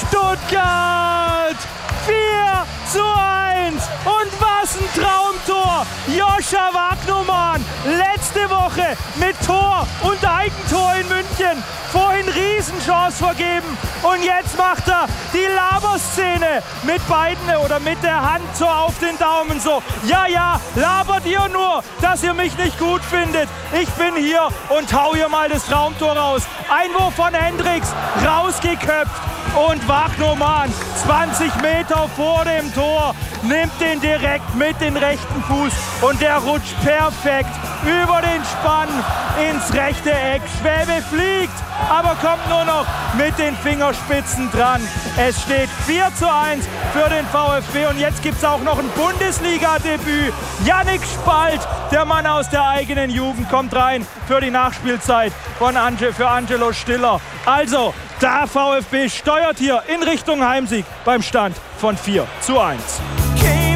Stuttgart! 4:1 und was ein Traumtor! Joscha Wagnumann, letzte Woche mit Tor und Eigentor in München, vorhin Riesenchance vergeben und jetzt macht er die Laberszene mit beiden oder mit der Hand so auf den Daumen so. Ja, labert ihr nur, dass ihr mich nicht gut findet. Ich bin hier und hau hier mal das Traumtor raus. Einwurf von Hendricks, rausgeköpft. Und Wagnumann, 20 Meter vor dem Tor, nimmt den direkt mit den rechten Fuß und der rutscht perfekt über den Spann ins rechte Eck. Schwäbe fliegt, aber kommt nur noch mit den Fingerspitzen dran. Es steht 4:1 für den VfB und jetzt gibt es auch noch ein Bundesliga-Debüt. Yannick Spalt, der Mann aus der eigenen Jugend, kommt rein für die Nachspielzeit für Angelo Stiller. Also, der VfB steuert hier in Richtung Heimsieg beim Stand von 4:1.